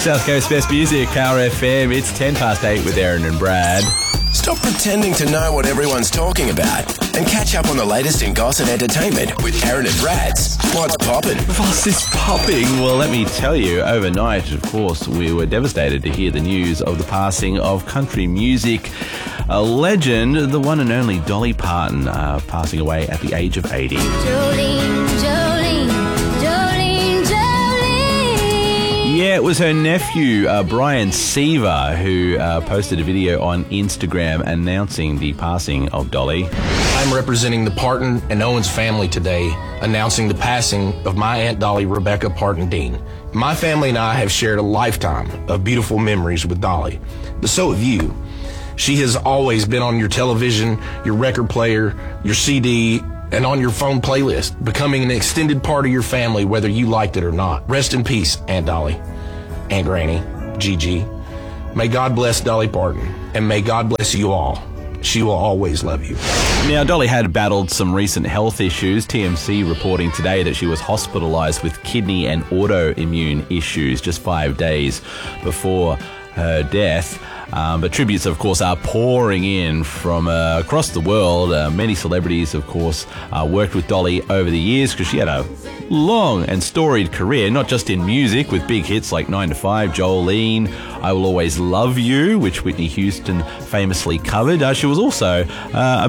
South Coast Best Music, Power FM. It's 10 past 8 with Aaron and Brad. Stop pretending to know what everyone's talking about and catch up on the latest in gossip entertainment with Aaron and Brad's What's Poppin'. What's this popping? Well, let me tell you, overnight, of course, we were devastated to hear the news of the passing of country music a legend, the one and only Dolly Parton, passing away at the age of 80. Jolene, Jolene, Jolene, Jolene. Yeah, it was her nephew, Brian Seaver, who posted a video on Instagram announcing the passing of Dolly. I'm representing the Parton and Owens family today, announcing the passing of my Aunt Dolly, Rebecca Parton Dean. My family and I have shared a lifetime of beautiful memories with Dolly, but so have you. She has always been on your television, your record player, your CD, and on your phone playlist, becoming an extended part of your family whether you liked it or not. Rest in peace, Aunt Dolly, Aunt Granny, Gigi. May God bless Dolly Parton, and may God bless you all. She will always love you. Now, Dolly had battled some recent health issues. TMC reporting today that she was hospitalized with kidney and autoimmune issues just 5 days before her death. But tributes, of course, are pouring in from across the world. Many celebrities, of course, worked with Dolly over the years because she had a long and storied career, not just in music, with big hits like 9 to 5, Jolene, I Will Always Love You, which Whitney Houston famously covered. She was also a